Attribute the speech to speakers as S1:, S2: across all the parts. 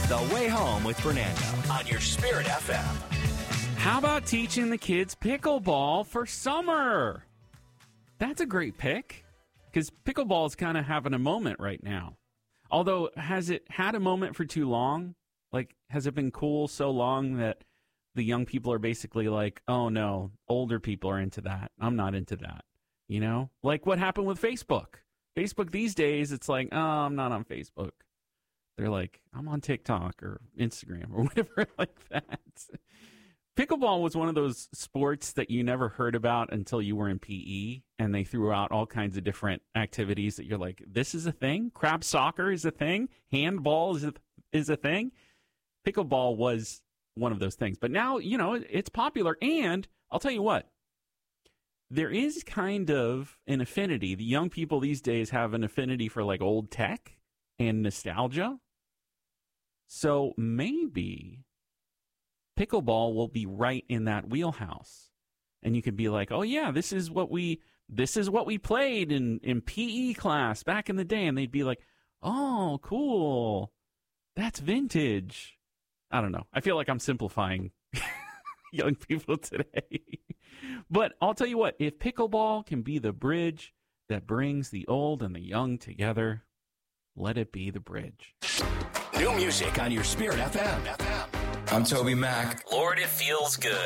S1: The Way Home with Fernando on your Spirit FM.
S2: How about teaching the kids pickleball for summer? That's a great pick, because pickleball is kind of having a moment right now. Although, has it had a moment for too long? Like, has it been cool so long that the young people are basically like, oh no, older people are into that. I'm not into that. You know? Like what happened with Facebook. Facebook these days, it's like, oh, I'm not on Facebook. They're like, I'm on TikTok or Instagram or whatever like that. Pickleball was one of those sports that you never heard about until you were in PE, and they threw out all kinds of different activities that you're like, this is a thing? Crab soccer is a thing? Handball is a thing? Pickleball was one of those things. But now, you know, it's popular, and I'll tell you what, there is kind of an affinity. The young people these days have an affinity for like old tech and nostalgia. So maybe pickleball will be right in that wheelhouse. And you could be like, oh yeah, this is what we played in PE class back in the day. And they'd be like, oh, cool. That's vintage. I don't know. I feel like I'm simplifying young people today. But I'll tell you what, if pickleball can be the bridge that brings the old and the young together, let it be the bridge.
S1: New music on your Spirit FM.
S3: I'm Toby Mac.
S1: Lord, it feels good.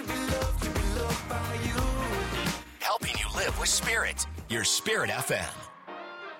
S1: Helping you live with Spirit. Your Spirit FM.